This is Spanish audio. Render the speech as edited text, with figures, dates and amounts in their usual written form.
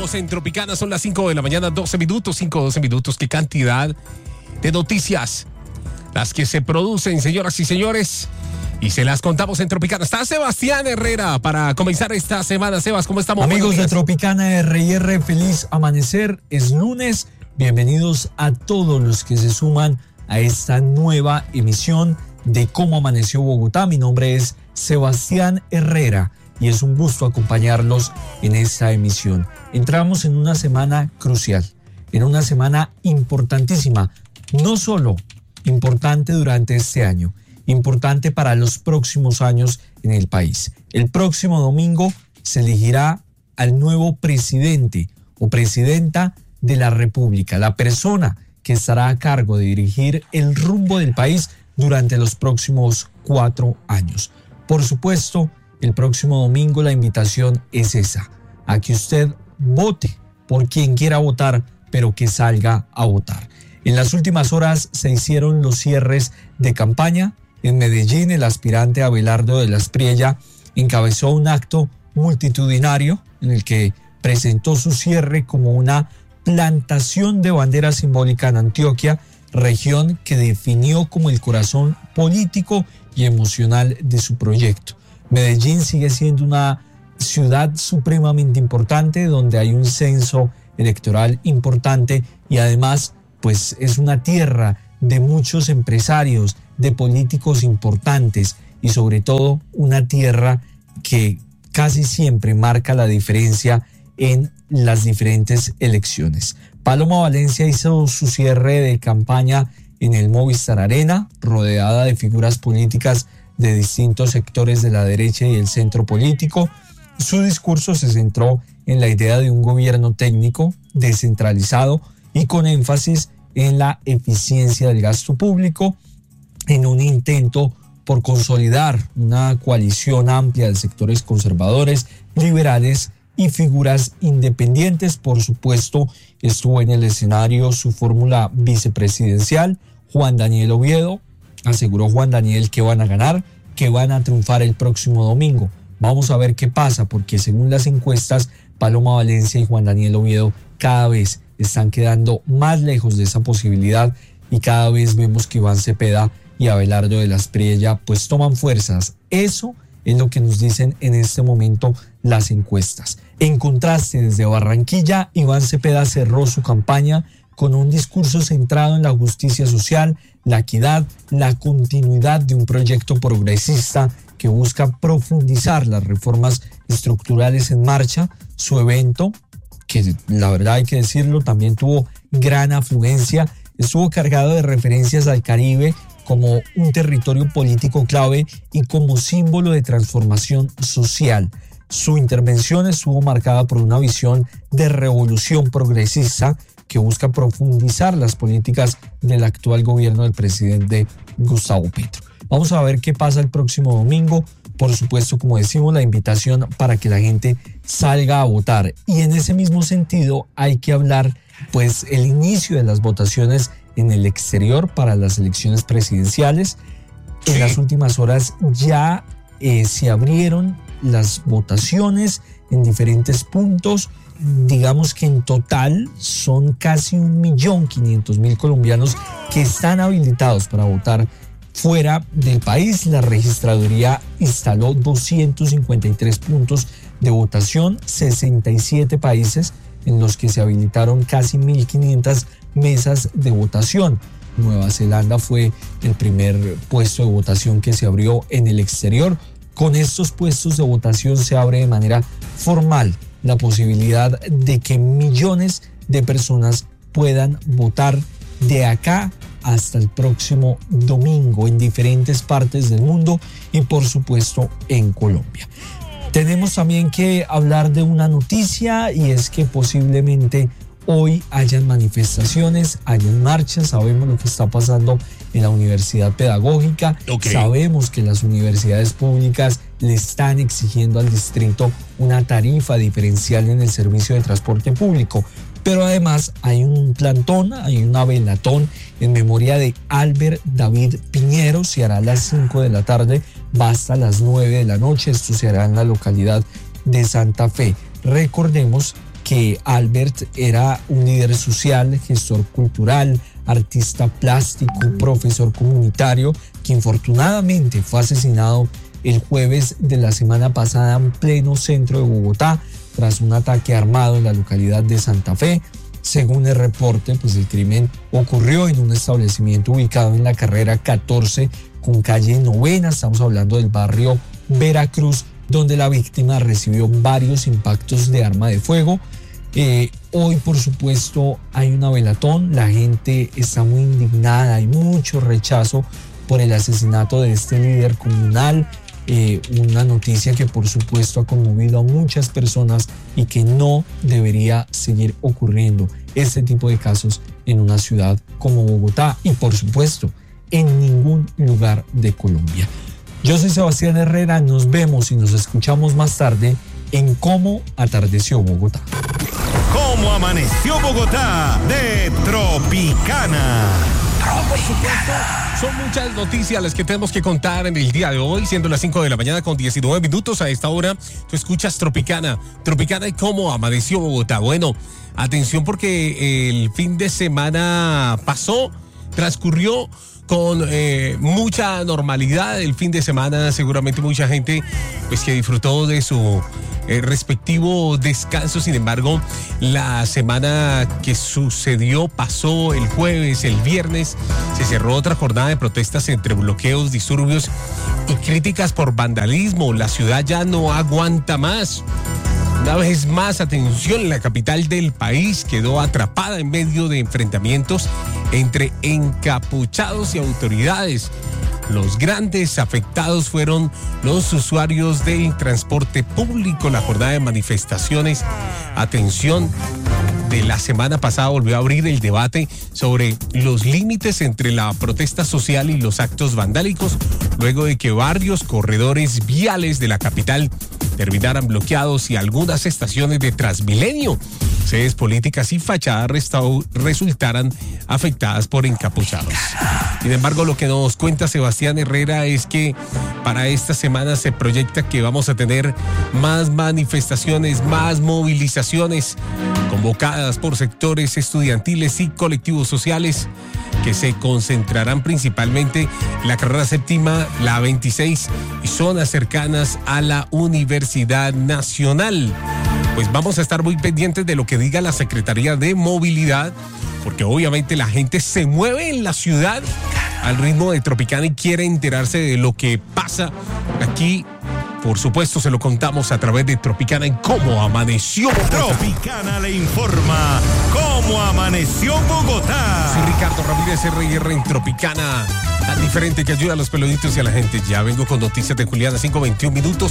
Estamos en Tropicana, son las 5 de la mañana, 12 minutos. Qué cantidad de noticias las que se producen, señoras y señores, y se las contamos en Tropicana. Está Sebastián Herrera para comenzar esta semana. Sebas, ¿cómo estamos? Amigos de Tropicana R&R, feliz amanecer. Es lunes. Bienvenidos a todos los que se suman a esta nueva emisión de Cómo Amaneció Bogotá. Mi nombre es Sebastián Herrera y es un gusto acompañarlos en esta emisión. Entramos en una semana crucial, en una semana importantísima, no solo importante durante este año, importante para los próximos años en el país. El próximo domingo se elegirá al nuevo presidente o presidenta de la República, la persona que estará a cargo de dirigir el rumbo del país durante los próximos 4 años. Por supuesto, el próximo domingo la invitación es esa, a que usted vote por quien quiera votar, pero que salga a votar. En las últimas horas se hicieron los cierres de campaña. En Medellín, el aspirante Abelardo de la Espriella encabezó un acto multitudinario en el que presentó su cierre como una plantación de bandera simbólica en Antioquia, región que definió como el corazón político y emocional de su proyecto. Medellín sigue siendo una ciudad supremamente importante donde hay un censo electoral importante y además pues es una tierra de muchos empresarios, de políticos importantes y sobre todo una tierra que casi siempre marca la diferencia en las diferentes elecciones. Paloma Valencia hizo su cierre de campaña en el Movistar Arena, rodeada de figuras políticas de distintos sectores de la derecha y el centro político. Su discurso se centró en la idea de un gobierno técnico, descentralizado y con énfasis en la eficiencia del gasto público, en un intento por consolidar una coalición amplia de sectores conservadores, liberales y figuras independientes. Por supuesto, estuvo en el escenario su fórmula vicepresidencial, Juan Daniel Oviedo. Aseguró Juan Daniel que van a ganar, que van a triunfar el próximo domingo. Vamos a ver qué pasa, porque según las encuestas, Paloma Valencia y Juan Daniel Oviedo cada vez están quedando más lejos de esa posibilidad y cada vez vemos que Iván Cepeda y Abelardo de la Espriella pues toman fuerzas. Eso es lo que nos dicen en este momento las encuestas. En contraste, desde Barranquilla, Iván Cepeda cerró su campaña con un discurso centrado en la justicia social, la equidad, la continuidad de un proyecto progresista que busca profundizar las reformas estructurales en marcha. Su evento, que la verdad hay que decirlo, también tuvo gran afluencia, estuvo cargado de referencias al Caribe como un territorio político clave y como símbolo de transformación social. Su intervención estuvo marcada por una visión de revolución progresista que busca profundizar las políticas del actual gobierno del presidente Gustavo Petro. Vamos a ver qué pasa el próximo domingo. Por supuesto, como decimos, la invitación para que la gente salga a votar. Y en ese mismo sentido hay que hablar, pues, el inicio de las votaciones en el exterior para las elecciones presidenciales. Sí. En las últimas horas ya se abrieron las votaciones en diferentes puntos. Digamos que en total son casi 1.500.000 colombianos que están habilitados para votar fuera del país. La registraduría instaló 253 puntos de votación, 67 países en los que se habilitaron casi 1.500 mesas de votación. Nueva Zelanda fue el primer puesto de votación que se abrió en el exterior. Con estos puestos de votación se abre de manera formal la posibilidad de que millones de personas puedan votar de acá hasta el próximo domingo en diferentes partes del mundo y por supuesto en Colombia. Tenemos también que hablar de una noticia y es que posiblemente hoy hayan manifestaciones, hayan marchas. Sabemos lo que está pasando en la Universidad Pedagógica. Okay. Sabemos que las universidades públicas le están exigiendo al distrito una tarifa diferencial en el servicio de transporte público. Pero además hay un plantón, hay una velatón en memoria de Albert David Piñero. Se hará a las 5 de la tarde, va hasta las 9 de la noche. Esto se hará en la localidad de Santa Fe. Recordemos que Albert era un líder social, gestor cultural, artista plástico, profesor comunitario, que infortunadamente fue asesinado el jueves de la semana pasada en pleno centro de Bogotá tras un ataque armado en la localidad de Santa Fe. Según el reporte, pues el crimen ocurrió en un establecimiento ubicado en la carrera 14 con calle Novena. Estamos hablando del barrio Veracruz, donde la víctima recibió varios impactos de arma de fuego. Hoy, por supuesto, hay una velatón. La gente está muy indignada, hay mucho rechazo por el asesinato de este líder comunal. Una noticia que, por supuesto, ha conmovido a muchas personas y que no debería seguir ocurriendo este tipo de casos en una ciudad como Bogotá y, por supuesto, en ningún lugar de Colombia. Yo soy Sebastián Herrera, nos vemos y nos escuchamos más tarde en Cómo Atardeció Bogotá. Cómo Amaneció Bogotá de Tropicana. Por supuesto, son muchas noticias las que tenemos que contar en el día de hoy, siendo las 5 de la mañana con 19 minutos. A esta hora tú escuchas Tropicana y Cómo Amaneció Bogotá. Bueno, atención porque el fin de semana transcurrió con mucha normalidad. El fin de semana seguramente mucha gente pues que disfrutó de su respectivo descanso. Sin embargo, la semana que pasó el jueves, el viernes, se cerró otra jornada de protestas entre bloqueos, disturbios y críticas por vandalismo. La ciudad ya no aguanta más. Una vez más, atención, la capital del país quedó atrapada en medio de enfrentamientos entre encapuchados y autoridades. Los grandes afectados fueron los usuarios del transporte público. La jornada de manifestaciones, atención, de la semana pasada volvió a abrir el debate sobre los límites entre la protesta social y los actos vandálicos, luego de que varios corredores viales de la capital terminaran bloqueados y algunas estaciones de Transmilenio, sedes políticas y fachadas resultaran afectadas por encapuchados. Sin embargo, lo que nos cuenta Sebastián Herrera es que para esta semana se proyecta que vamos a tener más manifestaciones, más movilizaciones convocadas por sectores estudiantiles y colectivos sociales que se concentrarán principalmente en la carrera séptima, la 26 y zonas cercanas a la Universidad Nacional. Pues vamos a estar muy pendientes de lo que diga la Secretaría de Movilidad, porque obviamente la gente se mueve en la ciudad al ritmo de Tropicana y quiere enterarse de lo que pasa aquí. Por supuesto, se lo contamos a través de Tropicana en Cómo Amaneció Bogotá. Tropicana le informa Cómo Amaneció Bogotá. Soy Ricardo Ramírez, RR en Tropicana, tan diferente que ayuda a los peloditos y a la gente. Ya vengo con noticias de Juliana, 5:21 minutos.